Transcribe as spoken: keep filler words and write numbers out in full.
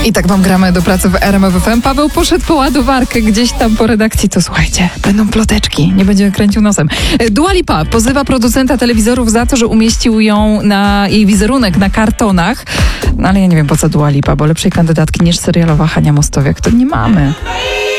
I tak wam gramy do pracy w R M F F M. Paweł poszedł po ładowarkę gdzieś tam po redakcji, to słuchajcie, będą ploteczki, nie będzie kręcił nosem. Dua Lipa pozywa producenta telewizorów za to, że umieścił ją na jej wizerunek na kartonach. No ale ja nie wiem po co Dua Lipa, bo lepszej kandydatki niż serialowa Hania Mostowiak to nie mamy.